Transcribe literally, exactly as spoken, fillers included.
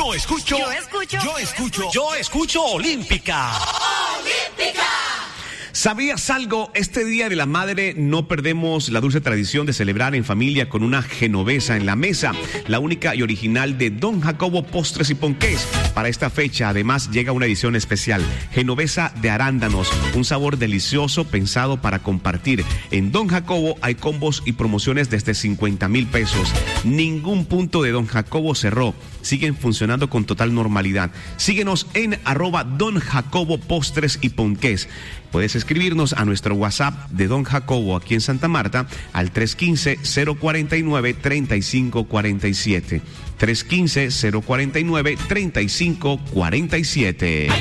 Yo escucho. Yo escucho. Yo escucho. Yo escucho Olímpica. Olímpica. ¿Sabías algo? Este Día de la Madre no perdemos la dulce tradición de celebrar en familia con una genovesa en la mesa, la única y original de Don Jacobo Postres y Ponqués. Para esta fecha, además, llega una edición especial, genovesa de arándanos, un sabor delicioso pensado para compartir. En Don Jacobo hay combos y promociones desde cincuenta mil pesos. Ningún punto de Don Jacobo cerró. Siguen funcionando con total normalidad. Síguenos en arroba Don Jacobo Postres y Ponqués. Puedes escribirnos a nuestro WhatsApp de Don Jacobo aquí en Santa Marta al tres uno cinco, cero cuatro nueve, tres cinco cuatro siete. tres uno cinco, cero cuatro nueve, tres cinco cuatro siete.